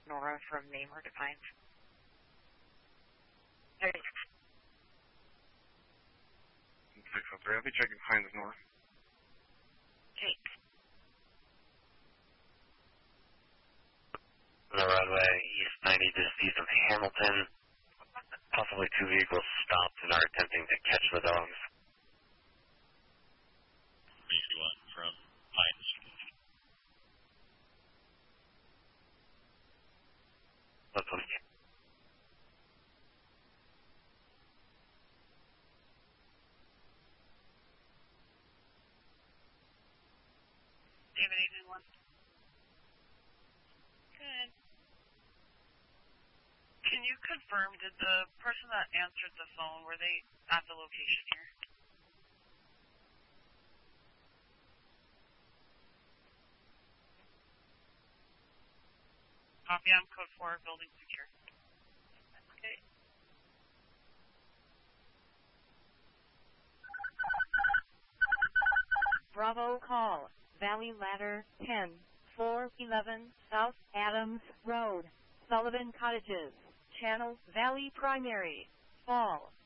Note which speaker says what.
Speaker 1: Nora from Namor Defiance. Hey.
Speaker 2: 603, I'll be checking Hines Nora.
Speaker 1: Okay.
Speaker 3: The runway East 90 just east of Hamilton. Possibly 2 vehicles stopped and are attempting to catch the dogs.
Speaker 4: 381 from Hines.
Speaker 3: That's what
Speaker 1: David 891. Good. Can you confirm, did the person that answered the phone, were they at the location here? Copy, I'm code 4, building secure. Okay.
Speaker 5: Bravo call, Valley Ladder 10-411 South Adams Road, Sullivan Cottages, Channel Valley Primary, Fall.